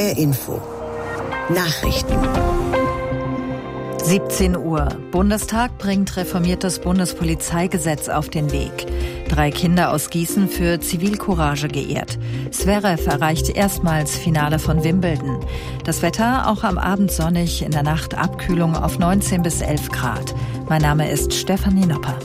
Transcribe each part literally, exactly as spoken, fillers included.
R Info. Nachrichten. siebzehn Uhr. Bundestag bringt reformiertes Bundespolizeigesetz auf den Weg. Drei Kinder aus Gießen für Zivilcourage geehrt. Zverev erreicht erstmals Finale von Wimbledon. Das Wetter auch am Abend sonnig, in der Nacht Abkühlung auf neunzehn bis elf Grad. Mein Name ist Stefanie Nopper.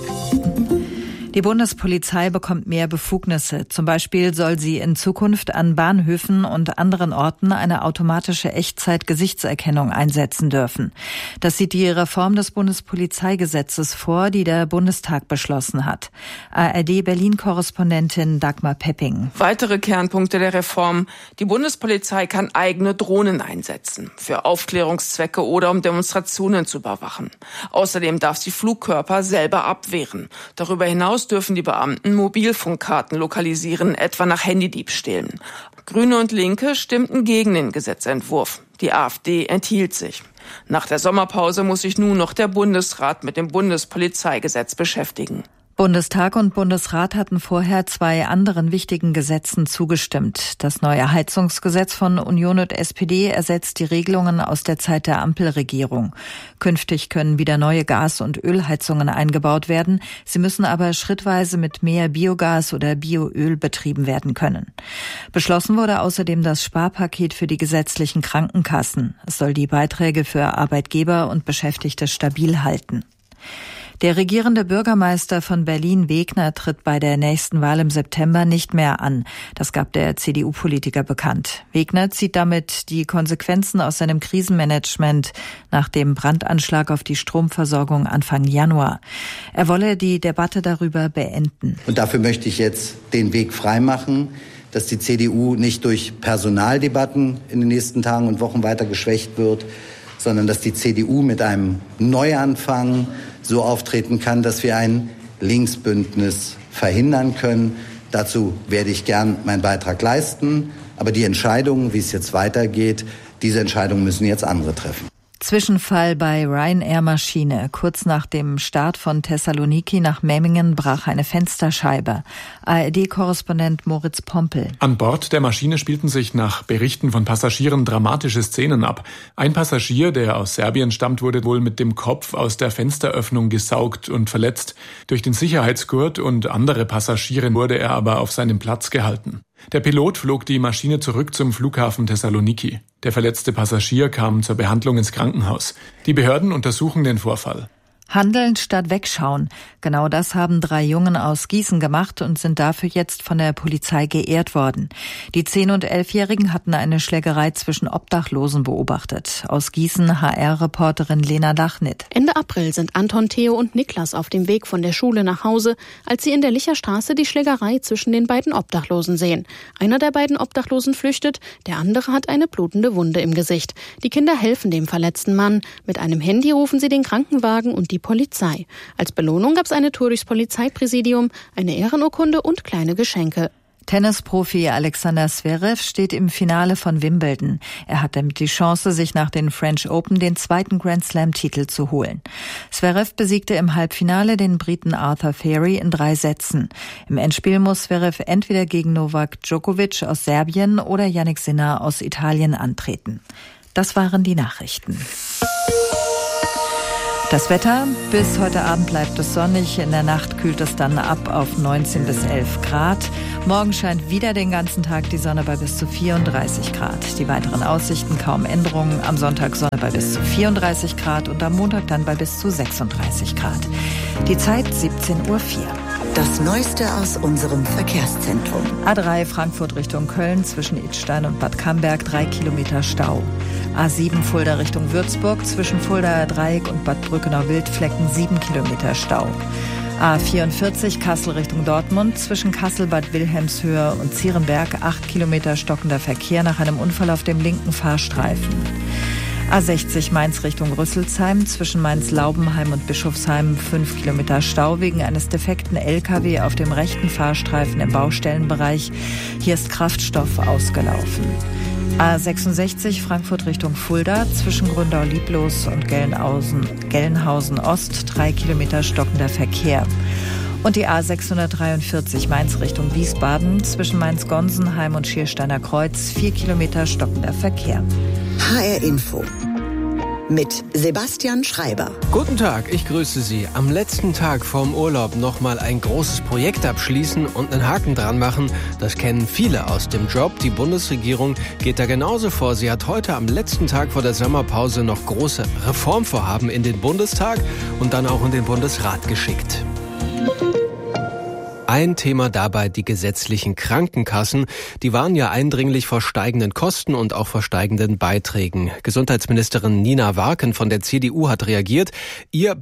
Die Bundespolizei bekommt mehr Befugnisse. Zum Beispiel soll sie in Zukunft an Bahnhöfen und anderen Orten eine automatische Echtzeit-Gesichtserkennung einsetzen dürfen. Das sieht die Reform des Bundespolizeigesetzes vor, die der Bundestag beschlossen hat. A R D-Berlin-Korrespondentin Dagmar Pepping. Weitere Kernpunkte der Reform. Die Bundespolizei kann eigene Drohnen einsetzen. Für Aufklärungszwecke oder um Demonstrationen zu überwachen. Außerdem darf sie Flugkörper selber abwehren. Darüber hinaus dürfen die Beamten Mobilfunkkarten lokalisieren, etwa nach Handydiebstählen. Grüne und Linke stimmten gegen den Gesetzentwurf. Die AfD enthielt sich. Nach der Sommerpause muss sich nun noch der Bundesrat mit dem Bundespolizeigesetz beschäftigen. Bundestag und Bundesrat hatten vorher zwei anderen wichtigen Gesetzen zugestimmt. Das neue Heizungsgesetz von Union und S P D ersetzt die Regelungen aus der Zeit der Ampelregierung. Künftig können wieder neue Gas- und Ölheizungen eingebaut werden. Sie müssen aber schrittweise mit mehr Biogas oder Bioöl betrieben werden können. Beschlossen wurde außerdem das Sparpaket für die gesetzlichen Krankenkassen. Es soll die Beiträge für Arbeitgeber und Beschäftigte stabil halten. Der regierende Bürgermeister von Berlin, Wegner, tritt bei der nächsten Wahl im September nicht mehr an. Das gab der C D U-Politiker bekannt. Wegner zieht damit die Konsequenzen aus seinem Krisenmanagement nach dem Brandanschlag auf die Stromversorgung Anfang Januar. Er wolle die Debatte darüber beenden. Und dafür möchte ich jetzt den Weg freimachen, dass die C D U nicht durch Personaldebatten in den nächsten Tagen und Wochen weiter geschwächt wird, sondern dass die C D U mit einem Neuanfang so auftreten kann, dass wir ein Linksbündnis verhindern können. Dazu werde ich gern meinen Beitrag leisten. Aber die Entscheidungen, wie es jetzt weitergeht, diese Entscheidungen müssen jetzt andere treffen. Zwischenfall bei Ryanair-Maschine. Kurz nach dem Start von Thessaloniki nach Memmingen brach eine Fensterscheibe. A R D-Korrespondent Moritz Pompel. An Bord der Maschine spielten sich nach Berichten von Passagieren dramatische Szenen ab. Ein Passagier, der aus Serbien stammt, wurde wohl mit dem Kopf aus der Fensteröffnung gesaugt und verletzt. Durch den Sicherheitsgurt und andere Passagiere wurde er aber auf seinem Platz gehalten. Der Pilot flog die Maschine zurück zum Flughafen Thessaloniki. Der verletzte Passagier kam zur Behandlung ins Krankenhaus. Die Behörden untersuchen den Vorfall. Handeln statt wegschauen. Genau das haben drei Jungen aus Gießen gemacht und sind dafür jetzt von der Polizei geehrt worden. Die zehn- und elfjährigen hatten eine Schlägerei zwischen Obdachlosen beobachtet. Aus Gießen H R-Reporterin Lena Lachnit. Ende April sind Anton, Theo und Niklas auf dem Weg von der Schule nach Hause, als sie in der Licherstraße die Schlägerei zwischen den beiden Obdachlosen sehen. Einer der beiden Obdachlosen flüchtet, der andere hat eine blutende Wunde im Gesicht. Die Kinder helfen dem verletzten Mann. Mit einem Handy rufen sie den Krankenwagen und die Polizei. Als Belohnung gab es eine Tour durchs Polizeipräsidium, eine Ehrenurkunde und kleine Geschenke. Tennisprofi Alexander Zverev steht im Finale von Wimbledon. Er hat damit die Chance, sich nach den French Open den zweiten Grand-Slam-Titel zu holen. Zverev besiegte im Halbfinale den Briten Arthur Fairy in drei Sätzen. Im Endspiel muss Zverev entweder gegen Novak Djokovic aus Serbien oder Jannik Sinner aus Italien antreten. Das waren die Nachrichten. Das Wetter, bis heute Abend bleibt es sonnig, in der Nacht kühlt es dann ab auf neunzehn bis elf Grad. Morgen scheint wieder den ganzen Tag die Sonne bei bis zu vierunddreißig Grad. Die weiteren Aussichten kaum Änderungen, am Sonntag Sonne bei bis zu vierunddreißig Grad und am Montag dann bei bis zu sechsunddreißig Grad. Die Zeit siebzehn Uhr vier. Das Neueste aus unserem Verkehrszentrum. A drei Frankfurt Richtung Köln zwischen Idstein und Bad Camberg drei Kilometer Stau. A sieben Fulda Richtung Würzburg zwischen Fuldaer Dreieck und Bad Brückenau-Wildflecken sieben Kilometer Stau. A vierundvierzig Kassel Richtung Dortmund zwischen Kassel, Bad Wilhelmshöhe und Zierenberg acht Kilometer stockender Verkehr nach einem Unfall auf dem linken Fahrstreifen. A sechzig Mainz Richtung Rüsselsheim zwischen Mainz-Laubenheim und Bischofsheim fünf Kilometer Stau wegen eines defekten L K W auf dem rechten Fahrstreifen im Baustellenbereich. Hier ist Kraftstoff ausgelaufen. A sechsundsechzig Frankfurt Richtung Fulda zwischen Gründau-Lieblos und Gelnhausen, Gelnhausen Ost drei Kilometer stockender Verkehr. Und die A sechshundertdreiundvierzig Mainz Richtung Wiesbaden zwischen Mainz-Gonsenheim und Schiersteiner Kreuz. Vier Kilometer stockender Verkehr. H R Info mit Sebastian Schreiber. Guten Tag, ich grüße Sie. Am letzten Tag vorm Urlaub nochmal ein großes Projekt abschließen und einen Haken dran machen. Das kennen viele aus dem Job. Die Bundesregierung geht da genauso vor. Sie hat heute am letzten Tag vor der Sommerpause noch große Reformvorhaben in den Bundestag und dann auch in den Bundesrat geschickt. Ein Thema dabei die gesetzlichen Krankenkassen. Die warnen ja eindringlich vor steigenden Kosten und auch vor steigenden Beiträgen. Gesundheitsministerin Nina Warken von der C D U hat reagiert. Ihr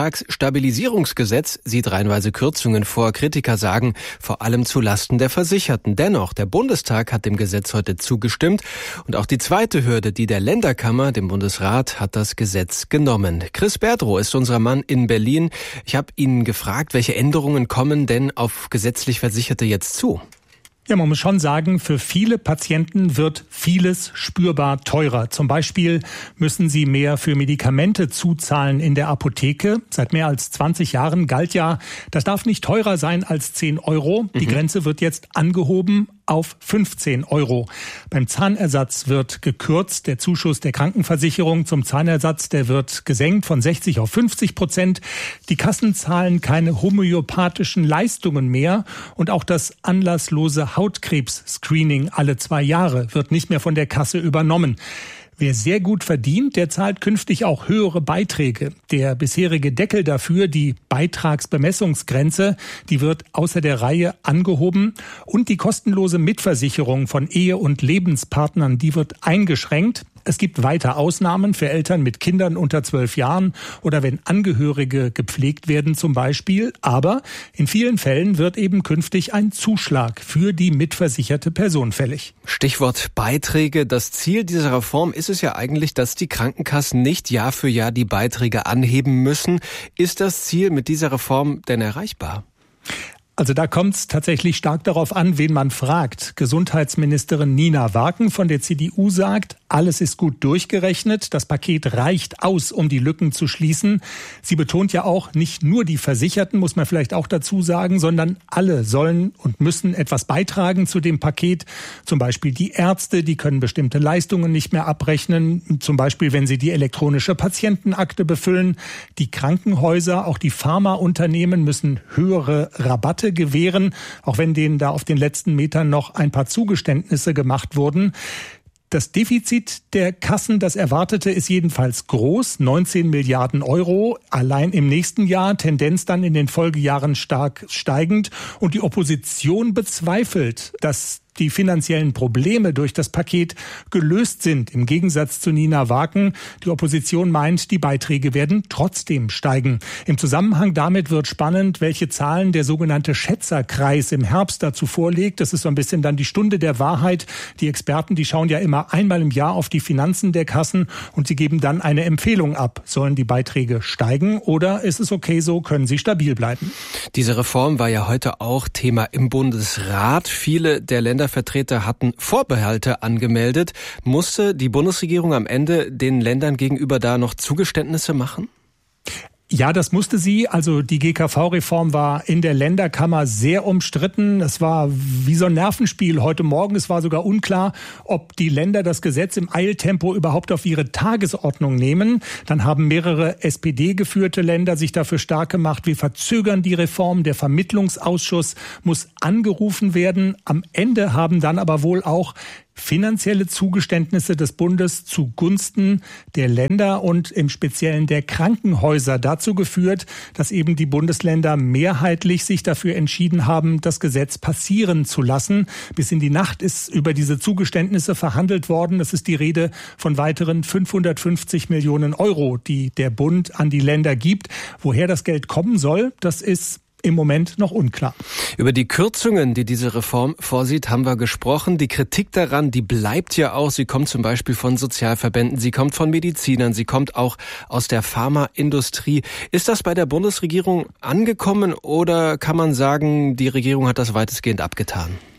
Beitragsstabilisierungsgesetz sieht reihenweise Kürzungen vor. Kritiker sagen, vor allem zu Lasten der Versicherten. Dennoch, der Bundestag hat dem Gesetz heute zugestimmt. Und auch die zweite Hürde, die der Länderkammer, dem Bundesrat, hat das Gesetz genommen. Chris Berdrow ist unser Mann in Berlin. Ich habe ihn gefragt, welche Änderungen kommen denn auf gesetzlich Versicherte jetzt zu? Ja, man muss schon sagen, für viele Patienten wird vieles spürbar teurer. Zum Beispiel müssen sie mehr für Medikamente zuzahlen in der Apotheke. Seit mehr als zwanzig Jahren galt ja, das darf nicht teurer sein als zehn Euro. Die mhm. Grenze wird jetzt angehoben auf fünfzehn Euro. Beim Zahnersatz wird gekürzt. Der Zuschuss der Krankenversicherung zum Zahnersatz, der wird gesenkt von sechzig auf fünfzig Prozent. Die Kassen zahlen keine homöopathischen Leistungen mehr. Und auch das anlasslose Hautkrebs-Screening alle zwei Jahre wird nicht mehr von der Kasse übernommen. Wer sehr gut verdient, der zahlt künftig auch höhere Beiträge. Der bisherige Deckel dafür, die Beitragsbemessungsgrenze, die wird außer der Reihe angehoben. Und die kostenlose Mitversicherung von Ehe- und Lebenspartnern, die wird eingeschränkt. Es gibt weiter Ausnahmen für Eltern mit Kindern unter zwölf Jahren oder wenn Angehörige gepflegt werden zum Beispiel. Aber in vielen Fällen wird eben künftig ein Zuschlag für die mitversicherte Person fällig. Stichwort Beiträge. Das Ziel dieser Reform ist es ja eigentlich, dass die Krankenkassen nicht Jahr für Jahr die Beiträge anheben müssen. Ist das Ziel mit dieser Reform denn erreichbar? Also da kommt es tatsächlich stark darauf an, wen man fragt. Gesundheitsministerin Nina Warken von der C D U sagt, alles ist gut durchgerechnet. Das Paket reicht aus, um die Lücken zu schließen. Sie betont ja auch, nicht nur die Versicherten, muss man vielleicht auch dazu sagen, sondern alle sollen und müssen etwas beitragen zu dem Paket. Zum Beispiel die Ärzte, die können bestimmte Leistungen nicht mehr abrechnen. Zum Beispiel, wenn sie die elektronische Patientenakte befüllen. Die Krankenhäuser, auch die Pharmaunternehmen müssen höhere Rabatte gewähren, auch wenn denen da auf den letzten Metern noch ein paar Zugeständnisse gemacht wurden. Das Defizit der Kassen, das erwartete, ist jedenfalls groß, neunzehn Milliarden Euro, allein im nächsten Jahr, Tendenz dann in den Folgejahren stark steigend. Und die Opposition bezweifelt, dass die finanziellen Probleme durch das Paket gelöst sind. Im Gegensatz zu Nina Warken. Die Opposition meint, die Beiträge werden trotzdem steigen. Im Zusammenhang damit wird spannend, welche Zahlen der sogenannte Schätzerkreis im Herbst dazu vorlegt. Das ist so ein bisschen dann die Stunde der Wahrheit. Die Experten, die schauen ja immer einmal im Jahr auf die Finanzen der Kassen und sie geben dann eine Empfehlung ab. Sollen die Beiträge steigen oder ist es okay so, können sie stabil bleiben? Diese Reform war ja heute auch Thema im Bundesrat. Viele der Länder Vertreter hatten Vorbehalte angemeldet. Musste die Bundesregierung am Ende den Ländern gegenüber da noch Zugeständnisse machen? Ja, das musste sie. Also die G K V-Reform war in der Länderkammer sehr umstritten. Es war wie so ein Nervenspiel heute Morgen. Es war sogar unklar, ob die Länder das Gesetz im Eiltempo überhaupt auf ihre Tagesordnung nehmen. Dann haben mehrere S P D-geführte Länder sich dafür stark gemacht. Wir verzögern die Reform. Der Vermittlungsausschuss muss angerufen werden. Am Ende haben dann aber wohl auch finanzielle Zugeständnisse des Bundes zugunsten der Länder und im Speziellen der Krankenhäuser dazu geführt, dass eben die Bundesländer mehrheitlich sich dafür entschieden haben, das Gesetz passieren zu lassen. Bis in die Nacht ist über diese Zugeständnisse verhandelt worden. Es ist die Rede von weiteren fünfhundertfünfzig Millionen Euro, die der Bund an die Länder gibt. Woher das Geld kommen soll, das ist im Moment noch unklar. Über die Kürzungen, die diese Reform vorsieht, haben wir gesprochen. Die Kritik daran, die bleibt ja auch. Sie kommt zum Beispiel von Sozialverbänden, sie kommt von Medizinern, sie kommt auch aus der Pharmaindustrie. Ist das bei der Bundesregierung angekommen oder kann man sagen, die Regierung hat das weitestgehend abgetan?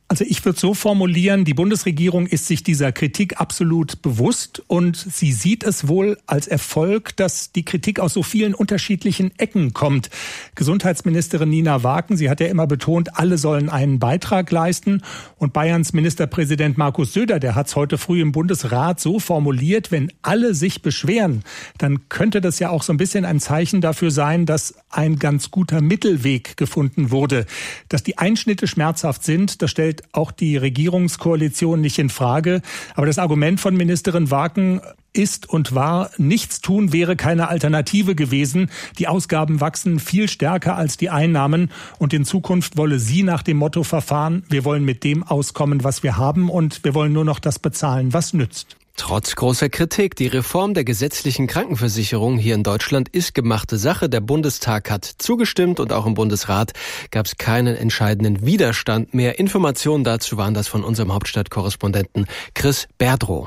Also ich würde so formulieren, die Bundesregierung ist sich dieser Kritik absolut bewusst und sie sieht es wohl als Erfolg, dass die Kritik aus so vielen unterschiedlichen Ecken kommt. Gesundheitsministerin Nina Waaken, sie hat ja immer betont, alle sollen einen Beitrag leisten. Und Bayerns Ministerpräsident Markus Söder, der hat es heute früh im Bundesrat so formuliert, wenn alle sich beschweren, dann könnte das ja auch so ein bisschen ein Zeichen dafür sein, dass ein ganz guter Mittelweg gefunden wurde. Dass die Einschnitte schmerzhaft sind, das stellt auch die Regierungskoalition nicht in Frage. Aber das Argument von Ministerin Waaken ist und war, nichts tun wäre keine Alternative gewesen. Die Ausgaben wachsen viel stärker als die Einnahmen. Und in Zukunft wolle sie nach dem Motto verfahren, wir wollen mit dem auskommen, was wir haben, und wir wollen nur noch das bezahlen, was nützt. Trotz großer Kritik, die Reform der gesetzlichen Krankenversicherung hier in Deutschland ist gemachte Sache. Der Bundestag hat zugestimmt und auch im Bundesrat gab es keinen entscheidenden Widerstand mehr. Informationen dazu waren das von unserem Hauptstadtkorrespondenten Chris Berdrow.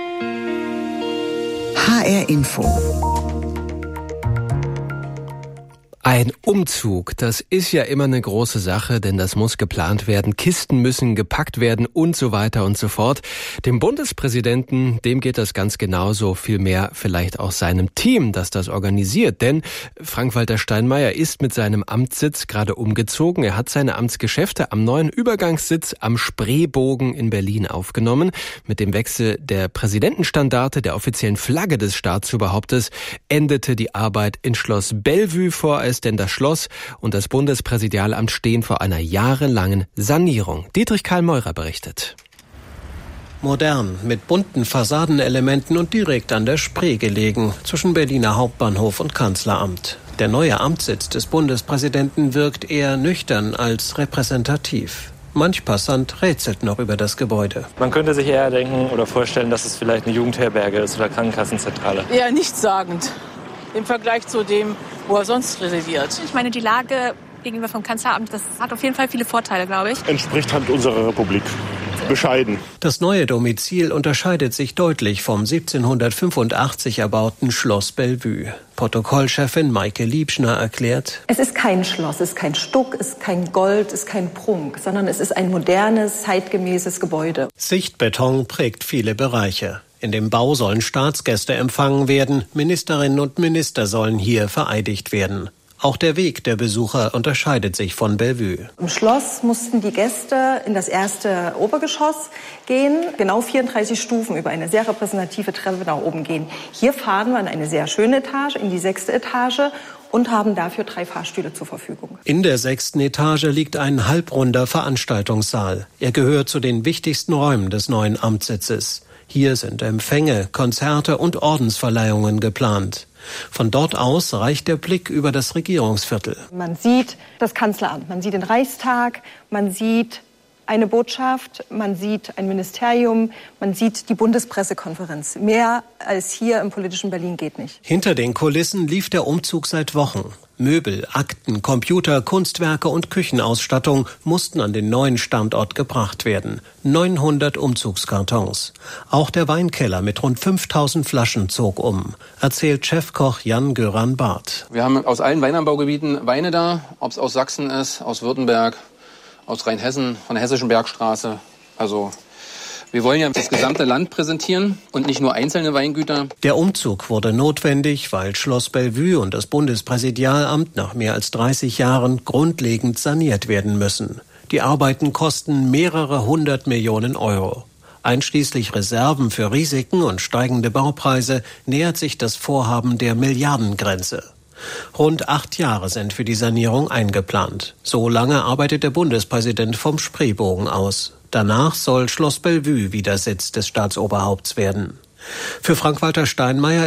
H R Info. Ein Umzug, das ist ja immer eine große Sache, denn das muss geplant werden, Kisten müssen gepackt werden und so weiter und so fort. Dem Bundespräsidenten, dem geht das ganz genauso, vielmehr vielleicht auch seinem Team, das das organisiert. Denn Frank-Walter Steinmeier ist mit seinem Amtssitz gerade umgezogen. Er hat seine Amtsgeschäfte am neuen Übergangssitz am Spreebogen in Berlin aufgenommen. Mit dem Wechsel der Präsidentenstandarte, der offiziellen Flagge des Staatsoberhauptes, endete die Arbeit in Schloss Bellevue vorerst. Denn das Schloss und das Bundespräsidialamt stehen vor einer jahrelangen Sanierung. Dietrich Karl Meurer berichtet. Modern, mit bunten Fassadenelementen und direkt an der Spree gelegen, zwischen Berliner Hauptbahnhof und Kanzleramt. Der neue Amtssitz des Bundespräsidenten wirkt eher nüchtern als repräsentativ. Manch Passant rätselt noch über das Gebäude. Man könnte sich eher denken oder vorstellen, dass es vielleicht eine Jugendherberge ist oder Krankenkassenzentrale. Eher nichtssagend im Vergleich zu dem, wo er sonst residiert. Ich meine, die Lage gegenüber vom Kanzleramt, das hat auf jeden Fall viele Vorteile, glaube ich. Entspricht halt unserer Republik. Bescheiden. Das neue Domizil unterscheidet sich deutlich vom siebzehnhundertfünfundachtzig erbauten Schloss Bellevue. Protokollchefin Maike Liebschner erklärt: Es ist kein Schloss, es ist kein Stuck, es ist kein Gold, es ist kein Prunk, sondern es ist ein modernes, zeitgemäßes Gebäude. Sichtbeton prägt viele Bereiche. In dem Bau sollen Staatsgäste empfangen werden, Ministerinnen und Minister sollen hier vereidigt werden. Auch der Weg der Besucher unterscheidet sich von Bellevue. Im Schloss mussten die Gäste in das erste Obergeschoss gehen, genau vierunddreißig Stufen über eine sehr repräsentative Treppe nach oben gehen. Hier fahren wir in eine sehr schöne Etage, in die sechste Etage, und haben dafür drei Fahrstühle zur Verfügung. In der sechsten Etage liegt ein halbrunder Veranstaltungssaal. Er gehört zu den wichtigsten Räumen des neuen Amtssitzes. Hier sind Empfänge, Konzerte und Ordensverleihungen geplant. Von dort aus reicht der Blick über das Regierungsviertel. Man sieht das Kanzleramt, man sieht den Reichstag, man sieht eine Botschaft, man sieht ein Ministerium, man sieht die Bundespressekonferenz. Mehr als hier im politischen Berlin geht nicht. Hinter den Kulissen lief der Umzug seit Wochen. Möbel, Akten, Computer, Kunstwerke und Küchenausstattung mussten an den neuen Standort gebracht werden. neunhundert Umzugskartons. Auch der Weinkeller mit rund fünftausend Flaschen zog um, erzählt Chefkoch Jan-Göran Barth. Wir haben aus allen Weinanbaugebieten Weine da, ob es aus Sachsen ist, aus Württemberg, aus Rheinhessen, von der Hessischen Bergstraße. Also wir wollen ja das gesamte Land präsentieren und nicht nur einzelne Weingüter. Der Umzug wurde notwendig, weil Schloss Bellevue und das Bundespräsidialamt nach mehr als dreißig Jahren grundlegend saniert werden müssen. Die Arbeiten kosten mehrere hundert Millionen Euro. Einschließlich Reserven für Risiken und steigende Baupreise nähert sich das Vorhaben der Milliardengrenze. Rund acht Jahre sind für die Sanierung eingeplant. So lange arbeitet der Bundespräsident vom Spreebogen aus. Danach soll Schloss Bellevue wieder Sitz des Staatsoberhaupts werden. Für Frank-Walter Steinmeier